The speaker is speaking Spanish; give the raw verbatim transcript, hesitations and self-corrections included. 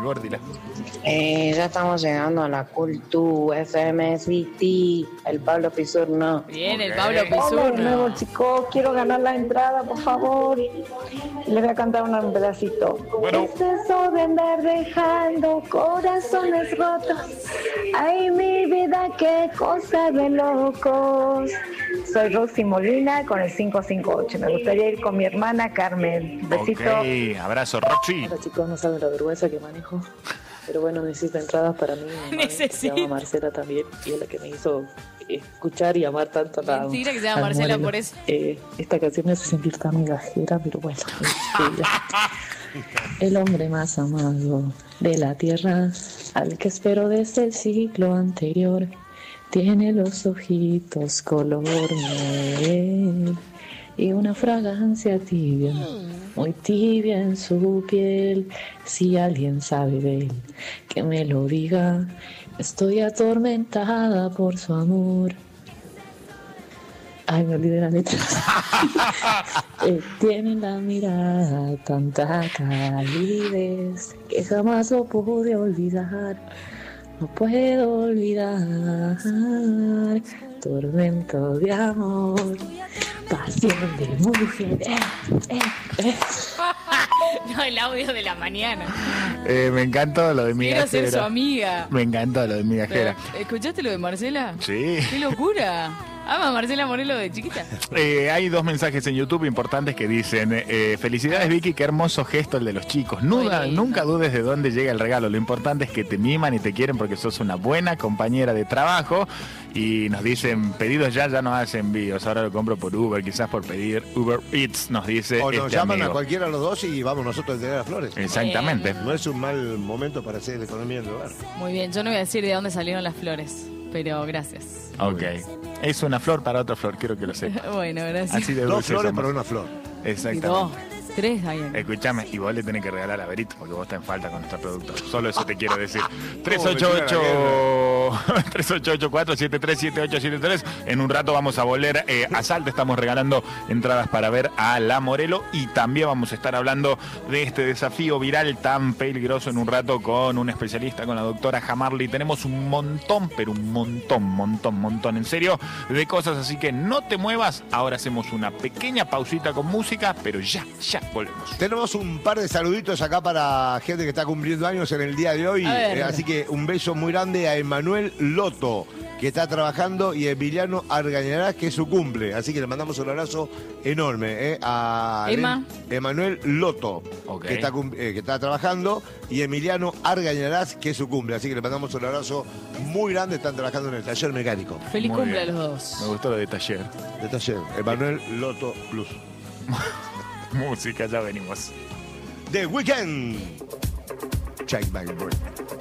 Gordila. Eh, ya estamos llegando a la Cultu, F M City, el Pablo Pisurno. Bien, el Ok. Pablo Hola de Pisurno. nuevo, chicos, quiero ganar la entrada, por favor. Les voy a cantar un un pedacito. Bueno. Es eso de andar dejando corazones rotos. Ay, mi vida, qué cosa de locos. Soy Roxy Molina con el cinco cinco ocho. Me gustaría ir con mi hermana Carmen. Besito. Ok, abrazo, Roxy. Hola chicos, no saben la vergüenza que manejo. Pero bueno, necesito entradas para mí. Necesito. Se llama Marcela también. Y es la que me hizo escuchar y amar tanto a la. Mentira que se llama al Marcela Moreno. por eso. Eh, esta canción me hace sentir tan migajera, pero bueno. este, el hombre más amado de la tierra, al que espero desde el siglo anterior, tiene los ojitos color miel y una fragancia tibia, muy tibia en su piel. Si alguien sabe de él, que me lo diga. Estoy atormentada por su amor. Ay, me olvidé la letra. Eh, tiene la mirada tanta calidez que jamás lo pude olvidar. No puedo olvidar. Tormento de amor, pasión de mujer. Eh, eh, eh. No, el audio de la mañana. Eh, me encantó lo de Quiero ser su migajera. amiga. Me encantó lo de migajera. Pero, ¿escuchaste lo de Marcela? Sí. ¡Qué locura! Ama a Marcela Morelo de chiquita. Eh, hay dos mensajes en YouTube importantes que dicen eh, felicidades Vicky, qué hermoso gesto el de los chicos. Nuda- Muy lindo. nunca dudes de dónde llega el regalo. Lo importante es que te miman y te quieren porque sos una buena compañera de trabajo. Y nos dicen pedidos ya, ya no hacen envíos. Ahora lo compro por Uber, quizás por pedir Uber Eats, nos dice O nos este llaman amigo. a cualquiera de los dos y vamos nosotros a entregar las flores. Exactamente. No es un mal momento para hacer la economía del hogar. Muy bien, yo no voy a decir de dónde salieron las flores, pero gracias. Ok. Es una flor para otra flor, quiero que lo sepas. Bueno, gracias. Así de Dos dulces flores somos. para una flor. Y Exactamente. dos, tres hay aquí. Escuchame, y vos le tenés que regalar a Berito, porque vos estás en falta con nuestra productora. Solo eso te quiero decir. tres ocho ocho tres ocho ocho cuatro siete tres siete ocho siete tres. En un rato vamos a volver eh, a Salta. Estamos regalando entradas para ver a La Morelo. Y también vamos a estar hablando de este desafío viral tan peligroso en un rato con un especialista, con la doctora Jamarly. Tenemos un montón, pero un montón, montón, montón, en serio, de cosas. Así que no te muevas. Ahora hacemos una pequeña pausita con música, pero ya, ya volvemos. Tenemos un par de saluditos acá para gente que está cumpliendo años en el día de hoy. A ver. Eh, así que un beso muy grande a Emanuel Loto, que está trabajando, y a Emiliano Argañarás, que es su cumple. Así que le mandamos un abrazo enorme eh, a Emma. Emanuel Loto, Ok. que, está, cum- eh, que está trabajando, y Emiliano Argañarás, que es su cumple. Así que le mandamos un abrazo muy grande. Están trabajando en el taller mecánico. Feliz Muy cumple bien. a los dos. Me gustó lo de taller. De taller, Emanuel Loto Plus. Música, ya venimos. The Weeknd. Check back, boy.